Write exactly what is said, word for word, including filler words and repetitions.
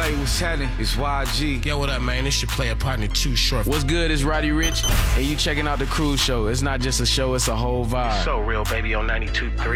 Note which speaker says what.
Speaker 1: like what's happening? It's Y G.
Speaker 2: Yo, what up, man? This your player partner, Too Short.
Speaker 3: What's good? It's Roddy Ricch, and you checking out The Cruise Show. It's not just a show, it's a whole vibe.
Speaker 2: So real, baby, on ninety-two point three.